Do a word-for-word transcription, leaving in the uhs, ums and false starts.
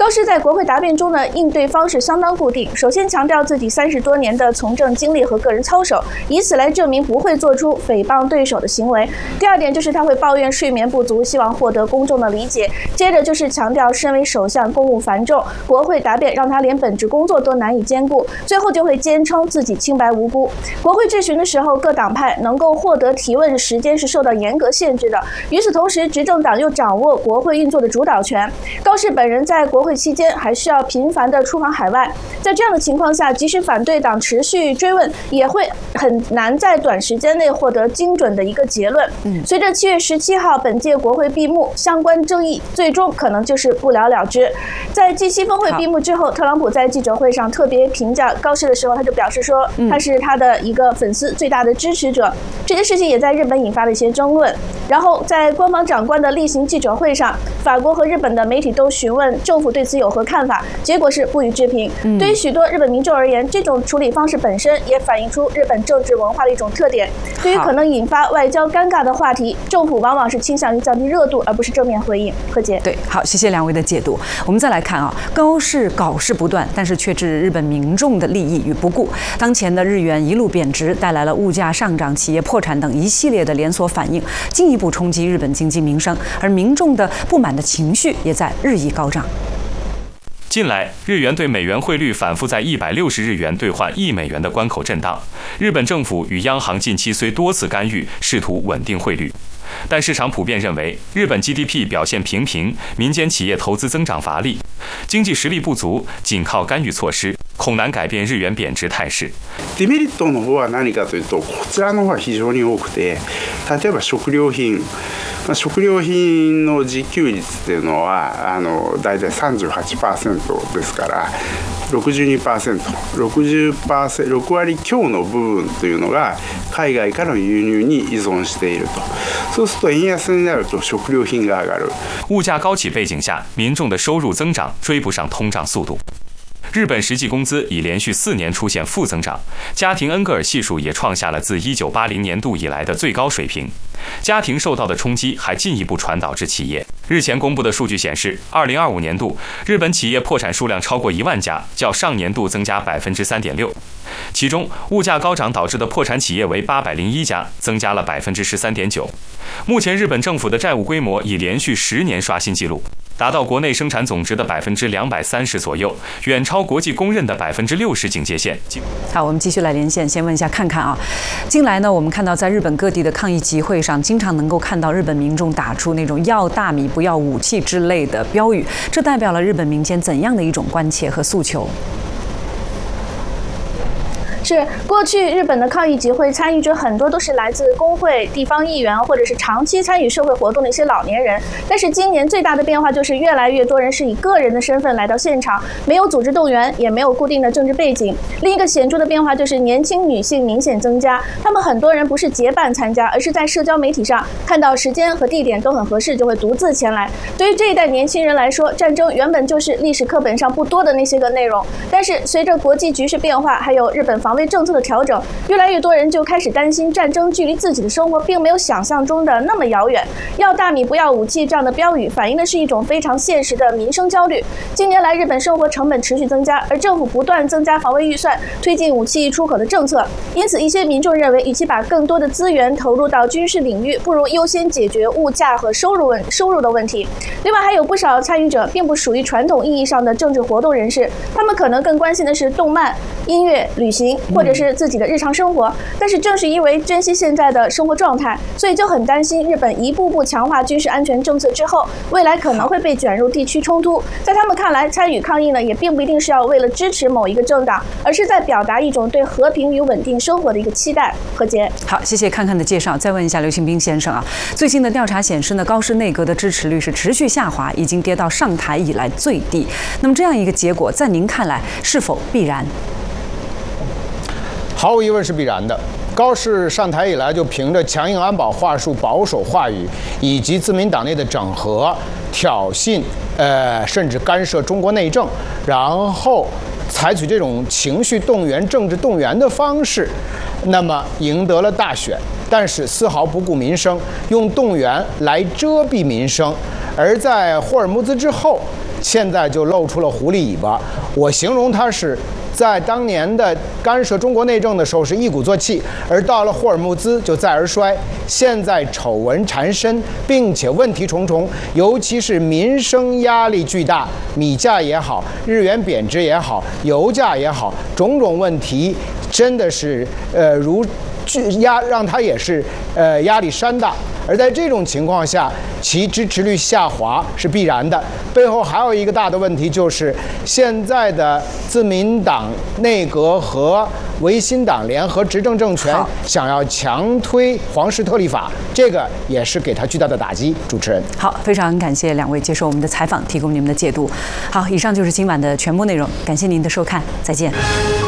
高市在国会答辩中呢，应对方式相当固定。首先强调自己三十多年的从政经历和个人操守，以此来证明不会做出诽谤对手的行为。第二点就是他会抱怨睡眠不足，希望获得公众的理解。接着就是强调身为首相公务繁重，国会答辩让他连本职工作都难以兼顾。最后就会坚称自己清白无辜。国会质询的时候，各党派能够获得提问时间是受到严格限制的。与此同时，执政党又掌握国会运作的主导权。高市本人在国会期间还需要频繁地出访海外，在这样的情况下，即使反对党持续追问，也会很难在短时间内获得精准的一个结论。嗯，随着七月十七号本届国会闭幕，相关争议最终可能就是不了了之。在 G 七峰会闭幕之后，特朗普在记者会上特别评价高市的时候，他就表示说，他是他的一个粉丝最大的支持者。这件事情也在日本引发了一些争论。然后在官方长官的例行记者会上，法国和日本的媒体都询问政府对此有何看法，结果是不予置评。嗯、对于许多日本民众而言，这种处理方式本身也反映出日本政治文化的一种特点。对于可能引发外交尴尬的话题，政府往往是倾向于降低热度，而不是正面回应。贺杰， 对，好，谢谢两位的解读。我们再来看啊，高市搞事不断，但是却置日本民众的利益于不顾。当前的日元一路贬值，带来了物价上涨、企业破产等一系列的连锁反应，进一步冲击日本经济民生，而民众的不满的情绪也在日益高涨。 近来，日元对美元汇率反复在一百六十日元兑换一美元的关口震荡。日本政府与央行近期虽多次干预，试图稳定汇率，但市场普遍认为，日本 G D P 表现平平，民間企業投資增長乏力，經濟實力不足，僅靠干預措施，恐難改變日元貶值態勢。 デメリットの方は何かというと、こちらの方は非常に多くて、例えば食料品、まあ、食料品の自給率っていうのはあの大体 さんじゅうはちパーセント ですから。ろくじゅうにパーセント、ろくじゅっパーセント、ろく割強の部分というのが海外からの輸入に依存していると。そうすると円安になると食料品が上がる。 物价高企背景下，民众的收入增长追不上通胀速度。日本实际工资已连续四年出现负增长，家庭恩格尔系数也创下了自一九八零年度以来的最高水平。家庭受到的冲击还进一步传导至企业。日前公布的数据显示，二零二五年度日本企业破产数量超过一万家，较上年度增加百分之三点六。其中，物价高涨导致的破产企业为八百零一家，增加了百分之十三点九。目前，日本政府的债务规模已连续十年刷新纪录，达到国内生产总值的百分之两百三十左右，远超国际公认的百分之六十警戒线。 好，我们继续来连线，先问一下看看啊。近来呢，我们看到在日本各地的抗议集会上，经常能够看到日本民众打出那种“要大米不要武器”之类的标语，这代表了日本民间怎样的一种关切和诉求？ 是过去日本的抗议集会参与者很多都是来自工会、地方议员或者是长期参与社会活动的一些老年人，但是今年最大的变化就是越来越多人是以个人的身份来到现场，没有组织动员，也没有固定的政治背景。另一个显著的变化就是年轻女性明显增加，他们很多人不是结伴参加，而是在社交媒体上看到时间和地点都很合适，就会独自前来。对于这一代年轻人来说，战争原本就是历史课本上不多的那些个内容，但是随着国际局势变化，还有日本防卫政策的调整，越来越多人就开始担心战争距离自己的生活并没有想象中的那么遥远。要大米不要武器这样的标语反映的是一种非常现实的民生焦虑。近年来日本生活成本持续增加，而政府不断增加防卫预算，推进武器出口的政策，因此一些民众认为与其把更多的资源投入到军事领域，不如优先解决物价和收入问收入的问题。另外还有不少参与者并不属于传统意义上的政治活动人士，他们可能更关心的是动漫、音乐、旅行或者是自己的日常生活，但是正是因为珍惜现在的生活状态，所以就很担心日本一步步强化军事安全政策之后，未来可能会被卷入地区冲突。在他们看来，参与抗议呢，也并不一定是要为了支持某一个政党，而是在表达一种对和平与稳定生活的一个期待。何洁， 好，谢谢看看的介绍。再问一下刘庆斌先生啊，最新的调查显示呢，高市内阁的支持率是持续下滑，已经跌到上台以来最低。那么这样一个结果，在您看来是否必然？ 毫无疑问是必然的。高市上台以来，就凭着强硬安保话术、保守话语，以及自民党内的整合、挑衅，呃，甚至干涉中国内政，然后采取这种情绪动员、政治动员的方式，那么赢得了大选。但是丝毫不顾民生，用动员来遮蔽民生。而在霍尔木兹之后， 现在就露出了狐狸尾巴。我形容他是在当年的干涉中国内政的时候是一鼓作气，而到了霍尔木兹就再而衰。现在丑闻缠身，并且问题重重，尤其是民生压力巨大，米价也好，日元贬值也好，油价也好，种种问题真的是呃如巨压，让他也是呃压力山大。而在这种情况下，其支持率下滑是必然的。背后还有一个大的问题，就是现在的自民党内阁和维新党联合执政政权想要强推皇室特例法，这个也是给他巨大的打击。主持人， 好，非常感谢两位接受我们的采访，提供你们的解读。好，以上就是今晚的全部内容，感谢您的收看，再见。